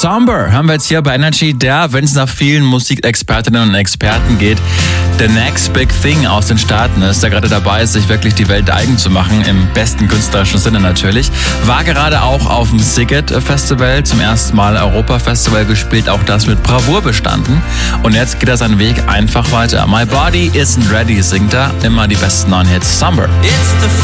Somber haben wir jetzt hier bei Energy, der, wenn es nach vielen Musikexpertinnen und Experten geht, the next big thing aus den Staaten ist, der gerade dabei ist, sich wirklich die Welt eigen zu machen, im besten künstlerischen Sinne natürlich. War gerade auch auf dem Sziget Festival, zum ersten Mal Europa-Festival gespielt, auch das mit Bravour bestanden. Und jetzt geht er seinen Weg einfach weiter. My Body Isn't Ready singt er, immer die besten neuen Hits. Somber. It's the